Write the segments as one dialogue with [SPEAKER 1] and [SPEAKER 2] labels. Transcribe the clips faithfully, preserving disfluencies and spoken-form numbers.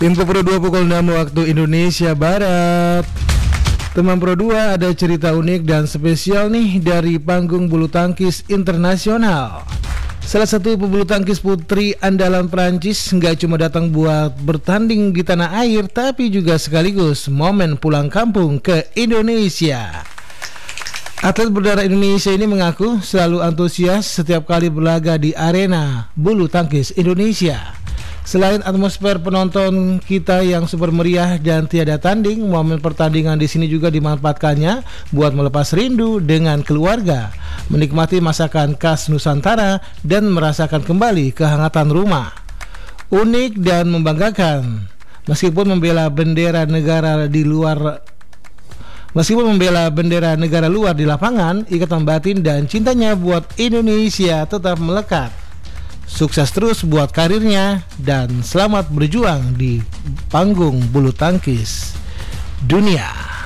[SPEAKER 1] Info Pro dua pukul enam waktu Indonesia Barat. Teman Pro dua, ada cerita unik dan spesial nih dari panggung bulu tangkis internasional. Salah satu pebulu tangkis putri andalan Prancis nggak cuma datang buat bertanding di tanah air, tapi juga sekaligus momen pulang kampung ke Indonesia. Atlet berdarah Indonesia ini mengaku selalu antusias setiap kali berlaga di arena bulu tangkis Indonesia. Selain atmosfer penonton kita yang super meriah dan tiada tanding, momen pertandingan di sini juga dimanfaatkannya buat melepas rindu dengan keluarga, menikmati masakan khas Nusantara dan merasakan kembali kehangatan rumah. Unik dan membanggakan, meskipun membela bendera negara di luar Meskipun membela bendera negara luar di lapangan, ikatan batin dan cintanya buat Indonesia tetap melekat. Sukses terus buat karirnya dan selamat berjuang di panggung bulu tangkis dunia.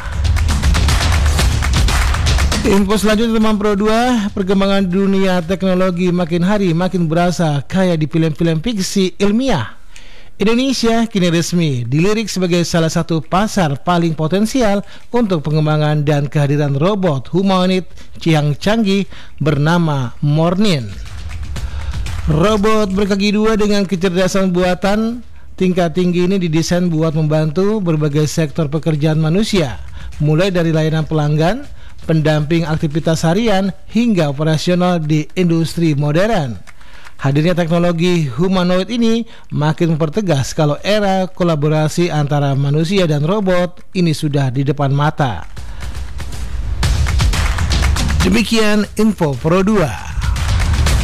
[SPEAKER 1] Info selanjutnya teman Pro dua, perkembangan dunia teknologi makin hari makin berasa kayak di film-film fiksi ilmiah. Indonesia kini resmi dilirik sebagai salah satu pasar paling potensial untuk pengembangan dan kehadiran robot humanoid yang canggih bernama Mornin. Robot berkaki dua dengan kecerdasan buatan tingkat tinggi ini didesain buat membantu berbagai sektor pekerjaan manusia, mulai dari layanan pelanggan, pendamping aktivitas harian, hingga operasional di industri modern. Hadirnya teknologi humanoid ini makin mempertegas kalau era kolaborasi antara manusia dan robot ini sudah di depan mata. Demikian info Pro dua.